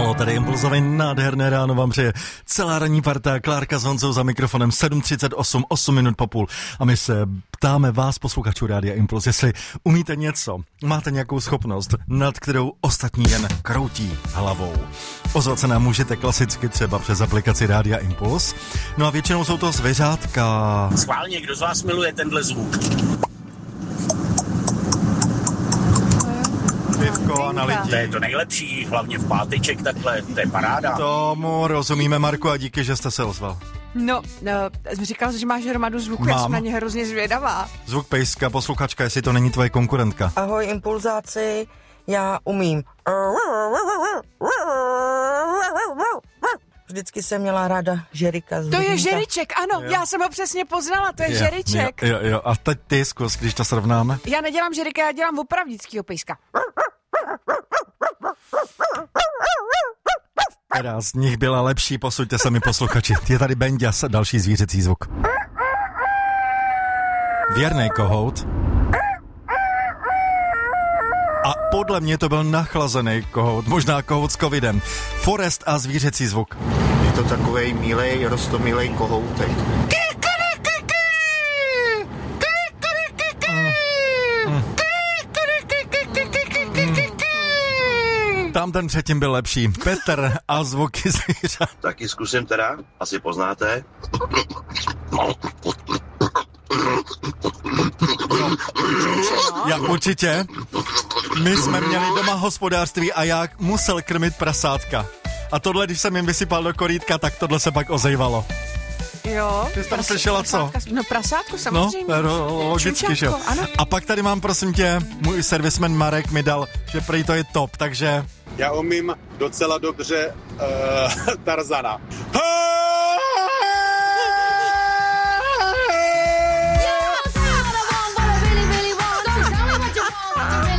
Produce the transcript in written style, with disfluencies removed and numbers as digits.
ráno, tady Impulzový nádherné ráno vám přeje celá ranní parta, Klárka s Honzou za mikrofonem 7:38, 8 minut po půl. A my se ptáme vás, posluchačů Rádia Impuls, jestli umíte něco, máte nějakou schopnost, nad kterou ostatní jen kroutí hlavou. Ozvat se nám můžete klasicky třeba přes aplikaci Rádia Impuls. No a většinou jsou to zvěřátka. Schválně, kdo z vás miluje tenhle zvuk? Pivko a na lidi. To je to nejlepší, hlavně v páteček takhle, to je paráda. Tomu rozumíme, Marku, a díky, že jste se ozval. No, říkal jsi, že máš hromadu zvuku, já jsem na ně hrozně zvědavá. Zvuk pejska, posluchačka, jestli to není tvoje konkurentka. Ahoj, impulzáci, já umím. Vždycky jsem měla ráda žerika. To je žeriček, ano, já jsem ho přesně poznala, to je žeriček. Jo, a teď ty zkus, když to srovnáme. Já nedělám žerika, já dělám opravdickýho pejska. Která z nich byla lepší, posuďte se mi posluchači. Je tady Benďa, další zvířecí zvuk. Věrnej kohout. A podle mě to byl nachlazený kohout, možná kohout s covidem. Forest a zvířecí zvuk. Je to takovej milej, roztomilej kohoutek. Tam ten předtím byl lepší. Petr a zvuky zvířat. Taky zkusím teda, asi poznáte. Já určitě. My jsme měli doma hospodářství a já musel krmit prasátka. A tohle, když jsem jim vysypal do korítka, tak tohle se pak ozejvalo. Jo. Ty jsi tam slyšela co? No prasátko samozřejmě. No, logicky, že jo. A pak tady mám, prosím tě, můj servisman Marek mi dal, že prý to je top, takže... Já umím docela dobře Tarzana.